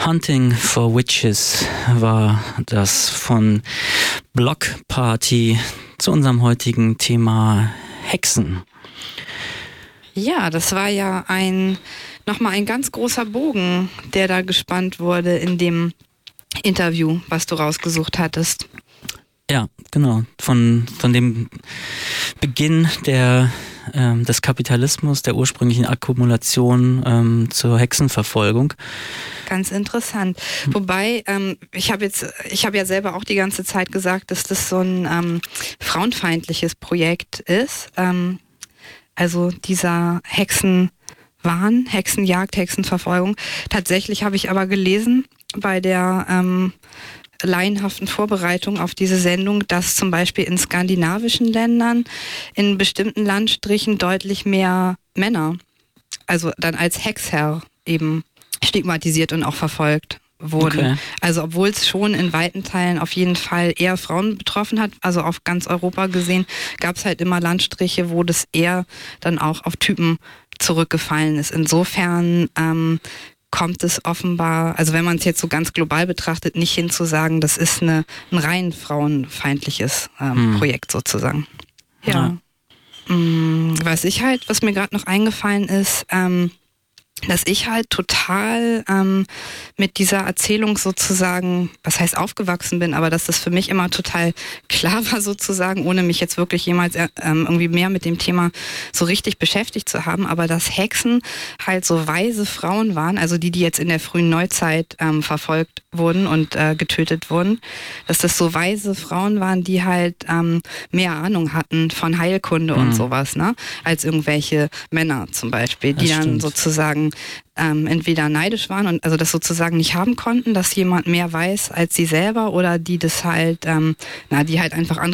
Hunting for Witches war das von Block Party zu unserem heutigen Thema Hexen. Ja, das war ja nochmal ein ganz großer Bogen, der da gespannt wurde in dem Interview, was du rausgesucht hattest. Ja, genau. Von dem Beginn des Kapitalismus, der ursprünglichen Akkumulation zur Hexenverfolgung. Ganz interessant. Wobei, ich habe ja selber auch die ganze Zeit gesagt, dass das so ein frauenfeindliches Projekt ist. Also dieser Hexenwahn, Hexenjagd, Hexenverfolgung. Tatsächlich habe ich aber gelesen bei der laienhaften Vorbereitung auf diese Sendung, dass zum Beispiel in skandinavischen Ländern in bestimmten Landstrichen deutlich mehr Männer, also dann als Hexherr eben stigmatisiert und auch verfolgt wurden. Okay. Also obwohl es schon in weiten Teilen auf jeden Fall eher Frauen betroffen hat, also auf ganz Europa gesehen, gab es halt immer Landstriche, wo das eher dann auch auf Typen zurückgefallen ist. Insofern kommt es offenbar, also wenn man es jetzt so ganz global betrachtet, nicht hin zu sagen, das ist ein rein frauenfeindliches Projekt sozusagen. Ja. Was mir gerade noch eingefallen ist, dass ich halt total mit dieser Erzählung sozusagen, was heißt aufgewachsen bin, aber dass das für mich immer total klar war sozusagen, ohne mich jetzt wirklich jemals irgendwie mehr mit dem Thema so richtig beschäftigt zu haben, aber dass Hexen halt so weise Frauen waren, also die jetzt in der frühen Neuzeit verfolgt wurden und getötet wurden, dass das so weise Frauen waren, die halt mehr Ahnung hatten von Heilkunde und sowas, ne, als irgendwelche Männer zum Beispiel, die dann sozusagen entweder neidisch waren und also das sozusagen nicht haben konnten, dass jemand mehr weiß als sie selber, oder die das halt, die halt einfach andere